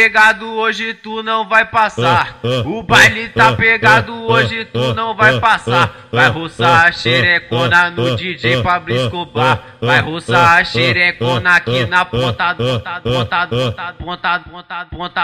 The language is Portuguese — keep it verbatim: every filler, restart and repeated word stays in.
pegado, hoje tu não vai passar. O baile tá pegado, hoje tu não vai passar. Vai roçar a xerecona no D J Pablo Escobar. Vai roçar a xerecona aqui na ponta, ponta, ponta, ponta, ponta, ponta, ponta.